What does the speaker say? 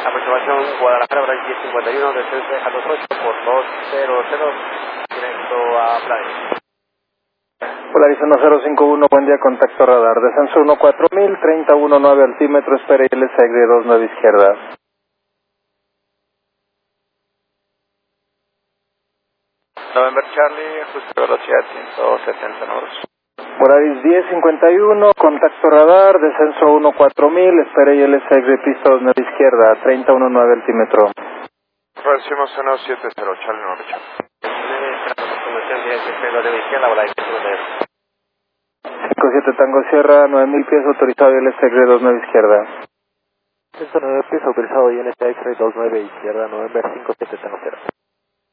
Aproximación Guadalajara, Bray 1051, descenso a 28 por 200, directo a Playa. Polaris 1051, buen día, contacto radar. Descenso 14000, 3019 altímetro, espera ILSEG de 29 izquierda. November Charlie, ajuste velocidad 170 knots. Polaris 1051, contacto radar, descenso 14000, espera ILSEG de pista 29 izquierda, 3019 altímetro. Recibimos 170, Charlie November Charlie. Conducción directa de izquierda, Bray 57 Tango Sierra, 9000 pies autorizado ILSEG de 29 izquierda. 109 pies autorizado ILSEG de 29 izquierda, November 57 Tango Sierra.